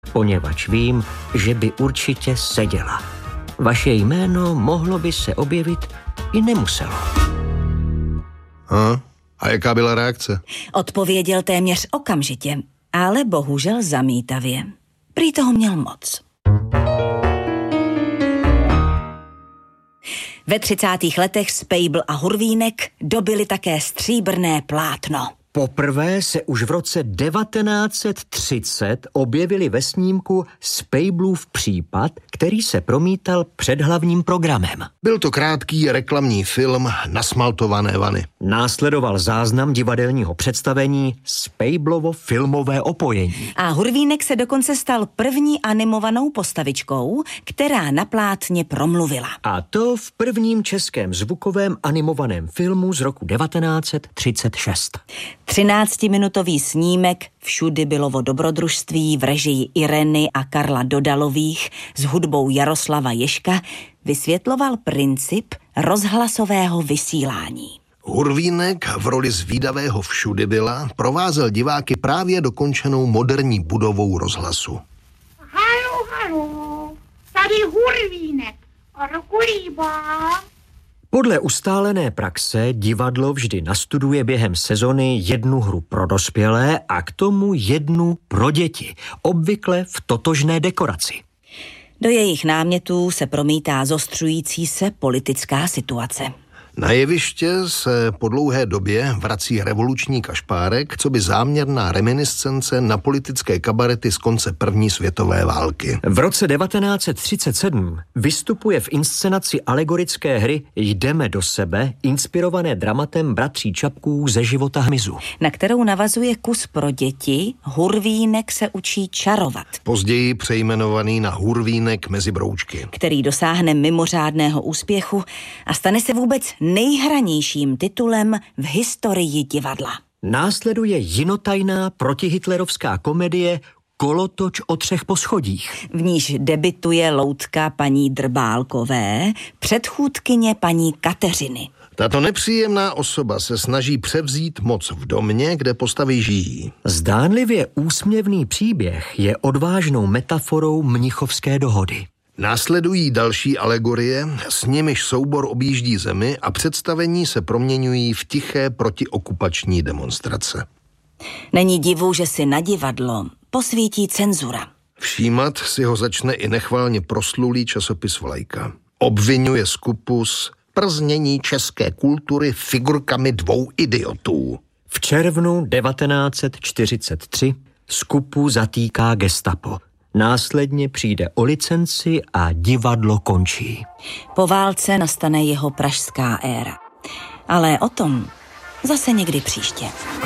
poněvadž vím, že by určitě seděla. Vaše jméno mohlo by se objevit i nemuselo. A jaká byla reakce? Odpověděl téměř okamžitě, ale bohužel zamítavě. Prý toho měl moc. Ve 30. letech Spejbl a Hurvínek dobili také stříbrné plátno. Poprvé se už v roce 1930 objevili ve snímku Spejblův případ, který se promítal před hlavním programem. Byl to krátký reklamní film Nasmaltované vany. Následoval záznam divadelního představení Spejblovo filmové opojení. A Hurvínek se dokonce stal první animovanou postavičkou, která na plátně promluvila. A to v prvním českém zvukovém animovaném filmu z roku 1936. 13-minutový snímek Všudy bylo o dobrodružství v režii Ireny a Karla Dodalových s hudbou Jaroslava Ježka vysvětloval princip rozhlasového vysílání. Hurvínek v roli zvídavého Všudybyla provázel diváky právě dokončenou moderní budovou rozhlasu. Halo, tady Hurvínek, Orkulíba. Podle ustálené praxe divadlo vždy nastuduje během sezony jednu hru pro dospělé a k tomu jednu pro děti, obvykle v totožné dekoraci. Do jejich námětů se promítá zostřující se politická situace. Na jeviště se po dlouhé době vrací revoluční kašpárek, co by záměrná reminiscence na politické kabarety z konce první světové války. V roce 1937 vystupuje v inscenaci alegorické hry Jdeme do sebe, inspirované dramatem Bratří Čapků Ze života hmyzu, na kterou navazuje kus pro děti Hurvínek se učí čarovat. Později přejmenovaný na Hurvínek mezi broučky, který dosáhne mimořádného úspěchu a stane se vůbec nejhranějším titulem v historii divadla. Následuje jinotajná protihitlerovská komedie Kolotoč o 3 poschodích. V níž debituje loutka paní Drbálkové, předchůdkyně paní Kateřiny. Tato nepříjemná osoba se snaží převzít moc v domě, kde postavy žijí. Zdánlivě úsměvný příběh je odvážnou metaforou Mnichovské dohody. Následují další alegorie, s nimiž soubor objíždí zemi a představení se proměňují v tiché protiokupační demonstrace. Není divu, že si na divadlo posvítí cenzura. Všímat si ho začne i nechvalně proslulý časopis Vlajka. Obvinuje Skupus prznění české kultury figurkami 2 idiotů. V červnu 1943 Skupu zatýká gestapo. Následně přijde o licenci a divadlo končí. Po válce nastane jeho pražská éra. Ale o tom zase někdy příště.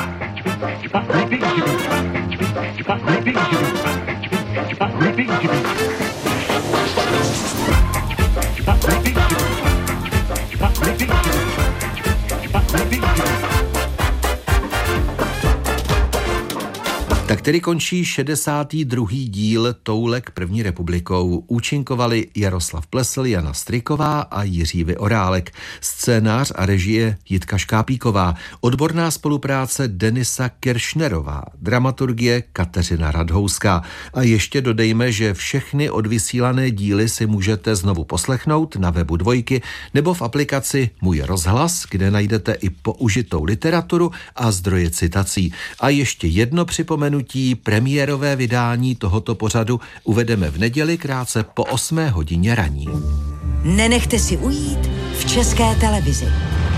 Tak tedy končí 62. díl Toulek první republikou. Účinkovali Jaroslav Plesl, Jana Stryková a Jiří Vyorálek. Scénář a režie Jitka Škápíková. Odborná spolupráce Denisa Kiršnerová. Dramaturgie Kateřina Radhouská. A ještě dodejme, že všechny odvysílané díly si můžete znovu poslechnout na webu Dvojky nebo v aplikaci Můj rozhlas, kde najdete i použitou literaturu a zdroje citací. A ještě jedno připomenutí, premiérové vydání tohoto pořadu uvedeme v neděli krátce po 8 hodině raní. Nenechte si ujít v České televizi.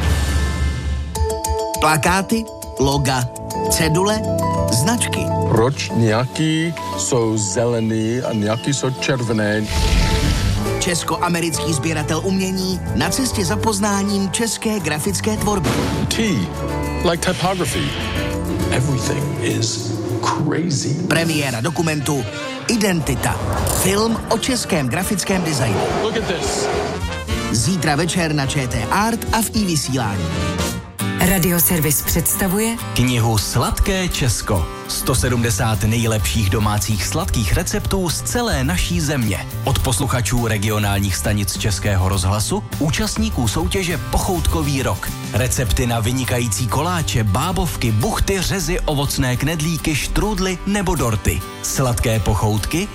Plakáty, loga, cedule, značky. Proč nějaký jsou zelený a nějaký jsou červené? Česko-americký sběratel umění na cestě za poznáním české grafické tvorby. T, like typography. Everything is crazy. Premiéra dokumentu Identita. Film o českém grafickém designu. Look at this. Zítra večer na ČT Art a v iVysílání. Radioservis představuje knihu Sladké Česko. 170 nejlepších domácích sladkých receptů z celé naší země. Od posluchačů regionálních stanic Českého rozhlasu, účastníků soutěže Pochoutkový rok. Recepty na vynikající koláče, bábovky, buchty, řezy, ovocné knedlíky, štrůdly nebo dorty. Sladké pochoutky